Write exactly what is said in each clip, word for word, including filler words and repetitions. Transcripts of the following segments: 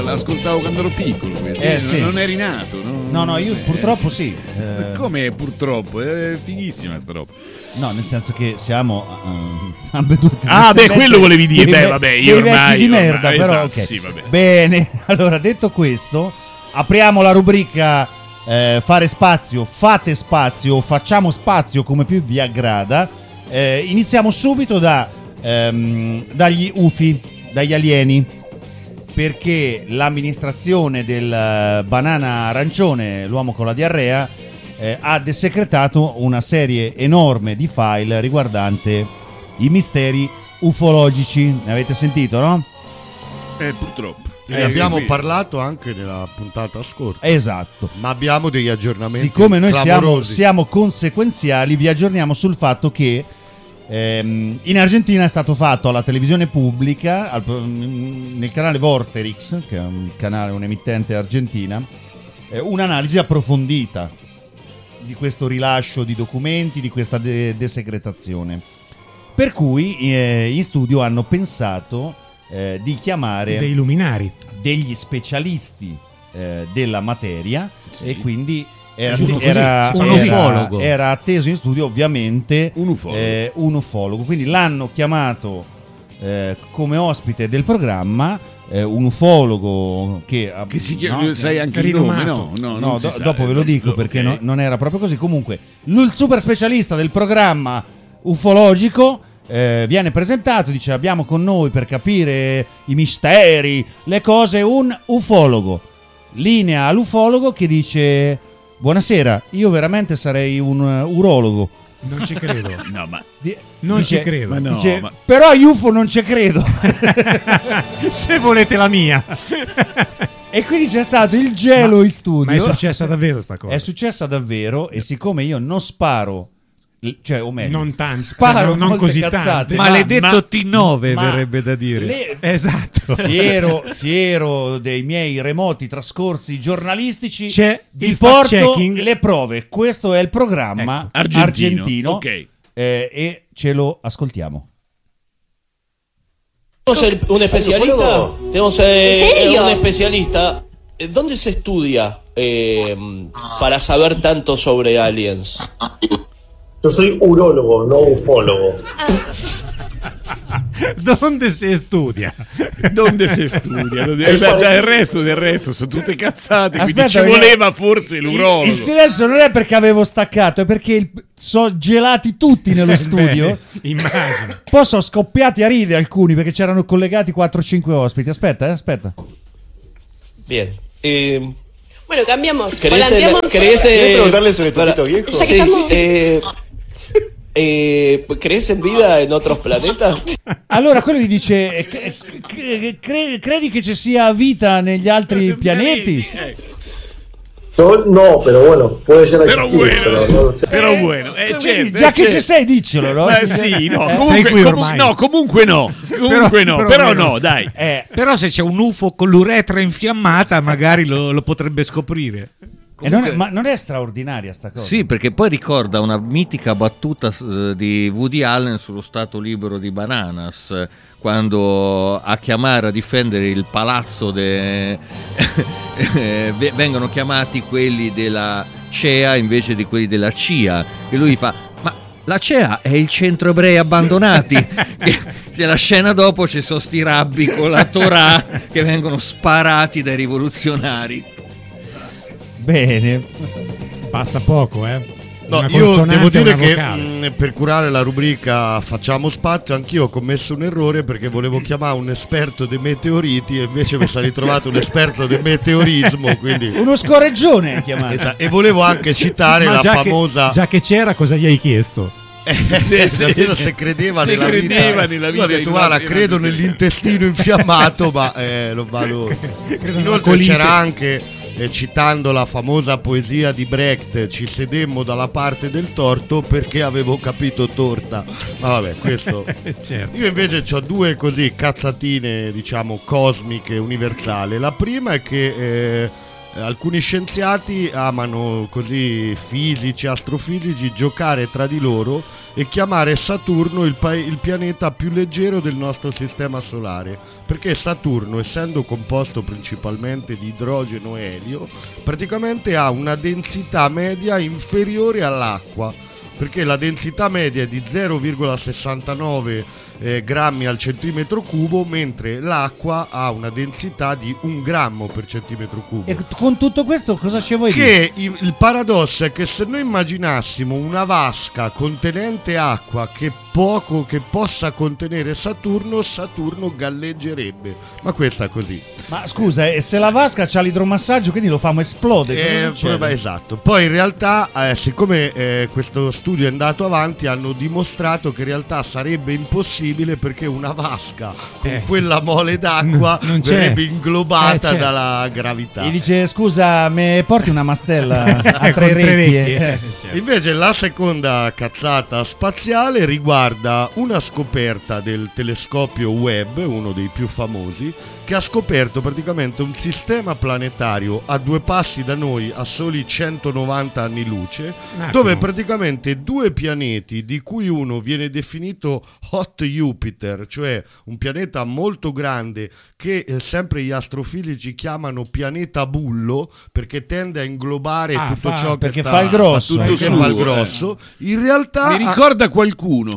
L'ascoltavo quando ero piccolo, eh, sì. non eri nato, no? No, no, io purtroppo sì. Eh... Come purtroppo? È fighissima sta roba. No, nel senso che siamo uh, ambedue. Ah, beh, quello volevi dire. Beh, vabbè, io ormai, ormai di merda, ormai, però esatto, ok. Sì, vabbè. Bene, allora detto questo, apriamo la rubrica eh, fare spazio, fate spazio, facciamo spazio come più vi aggrada. Eh, iniziamo subito da ehm, dagli U F I, dagli alieni. Perché l'amministrazione del banana arancione, l'uomo con la diarrea, eh, ha desecretato una serie enorme di file riguardante i misteri ufologici. Ne avete sentito, no? Eh, purtroppo. Ne Eh, abbiamo sì, parlato anche nella puntata scorsa. Esatto. Ma abbiamo degli aggiornamenti. Siccome noi siamo, clamorosi. siamo conseguenziali, vi aggiorniamo sul fatto che in Argentina è stato fatto alla televisione pubblica, al, nel canale Vorterix, che è un canale, un'emittente argentina, eh, un'analisi approfondita di questo rilascio di documenti, di questa de- desecretazione. Per cui eh, in studio hanno pensato eh, di chiamare dei luminari, degli specialisti eh, della materia, sì. E quindi Era, Giusto era, un era, ufologo. Era atteso in studio ovviamente un ufologo, eh, un ufologo. Quindi l'hanno chiamato eh, come ospite del programma eh, un ufologo che, che si chiama, no, sai anche il nome, no? No, no do, dopo ve lo dico lo, perché okay. no, non era proprio così. Comunque il super specialista del programma ufologico eh, viene presentato, dice abbiamo con noi per capire i misteri, le cose, un ufologo. Linea all'ufologo che dice: buonasera, io veramente sarei un uh, urologo. Non ci credo. No, ma Di- non dice, ci credo. Ma no, dice, ma... però agli U F O non ci credo. Se volete la mia. E quindi c'è stato il gelo ma, in studio. Ma è successa davvero sta cosa? È successa davvero e siccome io non sparo, cioè o meglio, non tanto, sparo non così cazzate, tante, ma, maledetto ma, T nove ma verrebbe da dire. Le, esatto. Fiero, fiero dei miei remoti trascorsi giornalistici, c'è vi porto le prove. Questo è il programma, ecco, argentino, argentino okay. eh, e ce lo ascoltiamo. Tenemos un especialista, tenemos eh, un especialista. ¿Dónde se estudia eh, para saber tanto sobre aliens? Yo soy urólogo, no ufólogo. Dove si studia? Dove si studia? Eh, del resto, del resto sono tutte cazzate. Aspetta, quindi ci voleva forse l'urologo. Il, il silenzio non è perché avevo staccato, è perché il, sono gelati tutti nello studio. Beh, immagino. Poi sono scoppiati a ridere alcuni perché c'erano collegati quattro cinque ospiti. Aspetta, eh, aspetta. Bien. Eh, bueno, cambiamos. ¿Querés, Volanteamos. ¿querés, eh, ¿Querés preguntarle sobre Topito Viejo? Ya que sí, estamos... eh, eh, ¿crees en vida en otros planetas? Allora quello gli dice eh, cre- cre- credi che ci sia vita negli altri pianeti? Yo no, pero bueno, puede ser Però aquí, bueno, pero no lo sé. però bueno, eh, certo, già eh, che certo. ci sei diccelo, no? Eh, sì, no, Eh, comunque, sei qui comu- ormai. no, comunque no, comunque Però- no, però però almeno- no, dai. eh, Però se c'è un U F O con l'uretra infiammata magari lo, lo potrebbe scoprire. eh, non è- ma non è straordinaria sta cosa? Sì, perché poi ricorda una mitica battuta eh, di Woody Allen sullo stato libero di Bananas, eh, quando a chiamare a difendere il palazzo de... eh, ve- vengono chiamati quelli della C E A invece di quelli della C I A, e lui fa: ma la C E A è il centro ebrei abbandonati. Che la scena dopo ci sono sti rabbi con la Torah che vengono sparati dai rivoluzionari. Bene. Basta poco, eh. No, Una io consonante devo e dire una che vocale. mh, per curare la rubrica Facciamo Spazio anch'io ho commesso un errore, perché volevo chiamare un esperto dei meteoriti e invece mi sono ritrovato un esperto del meteorismo, quindi... Uno scorreggione è chiamato. Esatto. E volevo anche citare Ma la già famosa... che, già che c'era, cosa gli hai chiesto? Eh, se, se credeva Se nella credeva vita, nella io vita ho detto in guarda, una- credo nell'intestino infiammato, ma eh, non vado. Credo Inoltre colite. c'era anche, eh, citando la famosa poesia di Brecht, ci sedemmo dalla parte del torto perché avevo capito torta. Ma vabbè, questo. Certo. Io invece ho due così cazzatine, diciamo, cosmiche, universali. La prima è che eh, eh, alcuni scienziati amano, così fisici, astrofisici, giocare tra di loro e chiamare Saturno il, pa- il pianeta più leggero del nostro sistema solare, perché Saturno, essendo composto principalmente di idrogeno e elio, praticamente ha una densità media inferiore all'acqua, perché la densità media è di zero virgola sessantanove eh, grammi al centimetro cubo, mentre l'acqua ha una densità di un grammo per centimetro cubo. E con tutto questo cosa ci vuoi dire? Che il, il paradosso è che se noi immaginassimo una vasca contenente acqua che poco che possa contenere Saturno, Saturno galleggerebbe. Ma questa è così. Ma scusa, e se la vasca c'ha l'idromassaggio, quindi lo famo esplode? Cosa Eh, succede? beh, esatto. Poi in realtà, eh, siccome eh, questo studio è andato avanti, hanno dimostrato che in realtà sarebbe impossibile, perché una vasca con Eh. quella mole d'acqua Non- non c'è. verrebbe inglobata Eh, certo. dalla gravità. Gli dice, scusa, me porti una mastella a Con tre tre recchie? recchie. Eh. Certo. Invece la seconda cazzata spaziale riguarda una scoperta del telescopio Webb, uno dei più famosi, che ha scoperto praticamente un sistema planetario a due passi da noi, a soli centonovanta anni luce, Un attimo. dove praticamente due pianeti, di cui uno viene definito Hot Jupiter, cioè un pianeta molto grande che eh, sempre gli astrofisici chiamano pianeta bullo, perché tende a inglobare Ah, tutto fa- ciò che perché sta fa il grosso. tutto Fa che il fa il suo, grosso. In realtà Mi ricorda qualcuno.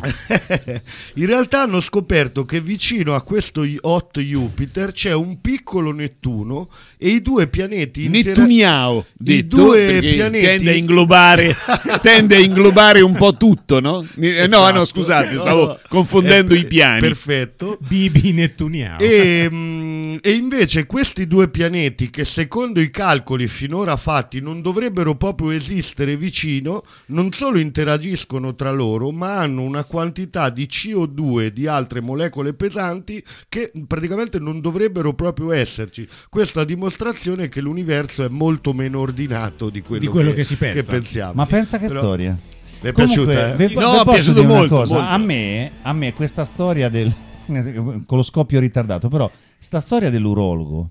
in realtà hanno scoperto che vicino a questo Hot Jupiter c'è un piccolo Nettuno e i due pianeti intera- Nettuniao, i detto, due perché pianeti tende a inglobare tende a inglobare un po' tutto, no? Eh, no, no, Esatto. scusate, No, stavo no. confondendo Eh, i piani. Perfetto. Bibi Nettuniao. E, mm, e invece questi due pianeti, che secondo i calcoli finora fatti non dovrebbero proprio esistere vicino, non solo interagiscono tra loro, ma hanno una quantità di C O due e di altre molecole pesanti che praticamente non dovrebbero proprio esserci. Questa a dimostrazione che l'universo è molto meno ordinato di quello, Di quello che si pensa. pensiamo. Ma pensa che Però- storia. Vi è Comunque, piaciuta? vi, eh? vi No, posso è piaciuto dire una molto, cosa? molto. A me, a me questa storia del con lo scoppio ritardato, però sta storia dell'urologo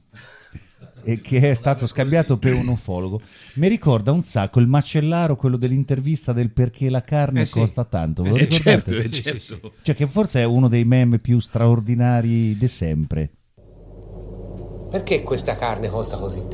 e che è stato scambiato per un ufologo mi ricorda un sacco il macellaro, quello dell'intervista del perché la carne Eh sì. costa tanto. Ve lo Eh, ricordate? certo, eh, Sì, sì, certo. sì. Cioè che forse è uno dei meme più straordinari di sempre. Perché questa carne costa così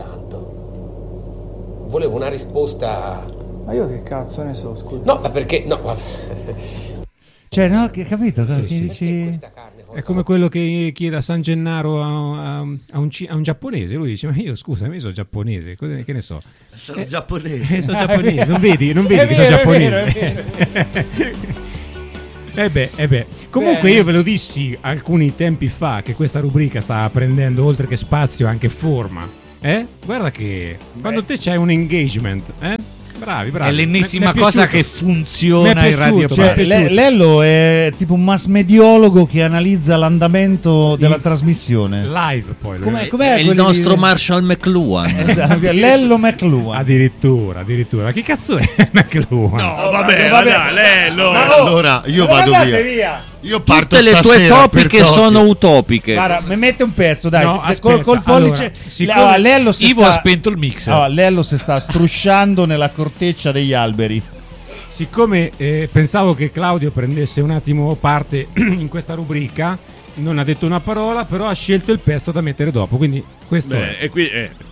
tanto? Volevo una risposta. Ma io che cazzo ne so, scusa. No, ma perché? No, ma... Cioè, no, che capito? Che sì. dici- Perché questa carne costa È come quello che chiede a San Gennaro a, a- a un, ci- a un giapponese. Lui dice: ma io scusa, io sono giapponese, cosa- che ne so? Sono giapponese. Eh, sono giapponese, non vedi, non vedi È che vero, sono è giapponese. vero, Eh beh, eh beh. Comunque Bene. io ve lo dissi alcuni tempi fa che questa rubrica stava prendendo oltre che spazio anche forma. Eh? Guarda che quando te c'hai un engagement, eh? Bravi, bravi. È l'ennesima Mi- mi è cosa piaciuto. che funziona Mi è in Radio piaciuto, Cioè, mi è Party. Le- piaciuto. Lello è tipo un mass mediologo che analizza l'andamento della In- trasmissione. Live poi. lo- Com'è, È com'è il quelli nostro di- Marshall McLuhan. Esatto, Lello McLuhan. Addirittura, addirittura. Ma chi cazzo è McLuhan? No, vabbè, vabbè. vabbè, Lello. Allora io vado Andate via. Io parto Tutte le tue stasera per topiche Tokyo. sono utopiche. Guarda, mi mette un pezzo, dai, No, col, aspetta, col pollice. allora, siccome Ah, Lello si Ivo sta... ha spento il mixer. Ah, Lello si sta strusciando nella corteccia degli alberi. Siccome eh, pensavo che Claudio prendesse un attimo parte in questa rubrica, non ha detto una parola, però ha scelto il pezzo da mettere dopo. Quindi questo Beh, è. e qui, eh.